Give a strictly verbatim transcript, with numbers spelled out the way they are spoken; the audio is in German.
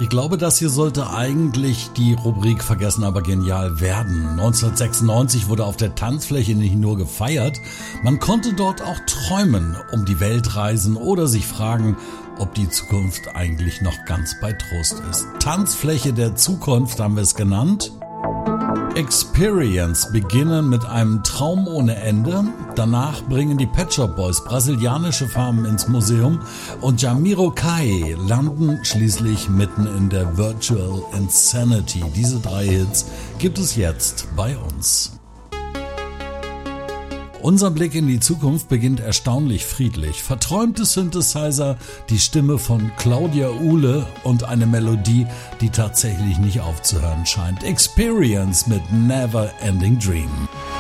Ich glaube, das hier sollte eigentlich die Rubrik Vergessen aber genial werden. neunzehnhundertsechsundneunzig wurde auf der Tanzfläche nicht nur gefeiert, man konnte dort auch träumen, um die Welt reisen oder sich fragen, ob die Zukunft eigentlich noch ganz bei Trost ist. Tanzfläche der Zukunft haben wir es genannt. Experience beginnen mit einem Traum ohne Ende. Danach bringen die Pet Shop Boys brasilianische Farben ins Museum und Jamiroquai landen schließlich mitten in der Virtual Insanity. Diese drei Hits gibt es jetzt bei uns. Unser Blick in die Zukunft beginnt erstaunlich friedlich. Verträumte Synthesizer, die Stimme von Claudia Uhle und eine Melodie, die tatsächlich nicht aufzuhören scheint. Experience mit Never Ending Dream.